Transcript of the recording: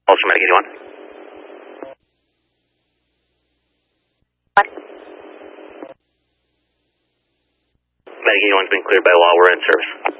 Also, Medic 81. What? Medic 81's been cleared by law. We're in service.